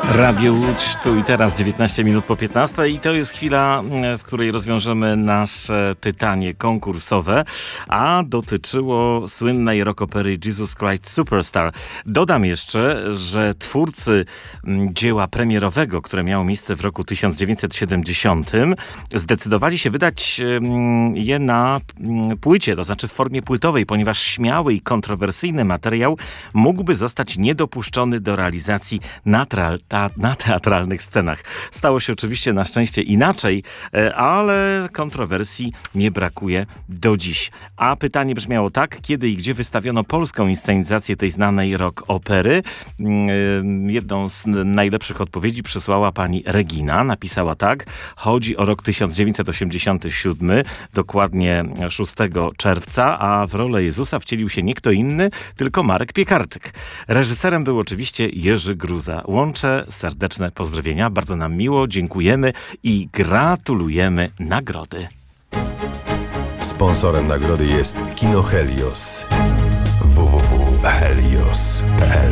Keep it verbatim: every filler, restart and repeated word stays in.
Radio Łódź, tu i teraz, dziewiętnaście minut po piętnastej, i to jest chwila, w której rozwiążemy nasze pytanie konkursowe, a dotyczyło słynnej rockopery Jesus Christ Superstar. Dodam jeszcze, że twórcy dzieła premierowego, które miało miejsce w roku tysiąc dziewięćset siedemdziesiątym, zdecydowali się wydać je na płycie, to znaczy w formie płytowej, ponieważ śmiały i kontrowersyjny materiał mógłby zostać niedopuszczony do realizacji na tra- na teatralnych scenach. Stało się oczywiście na szczęście inaczej, ale kontrowersji nie brakuje do dziś. A pytanie brzmiało tak: kiedy i gdzie wystawiono polską inscenizację tej znanej rock opery? Jedną z najlepszych odpowiedzi przysłała pani Regina. Napisała tak: chodzi o rok tysiąc dziewięćset osiemdziesiąty siódmy, dokładnie szóstego czerwca, a w rolę Jezusa wcielił się nie kto inny, tylko Marek Piekarczyk. Reżyserem był oczywiście Jerzy Gruza. Łączę serdeczne pozdrowienia, bardzo nam miło, dziękujemy i gratulujemy nagrody. Sponsorem nagrody jest Kino Helios. w w w kropka helios kropka p l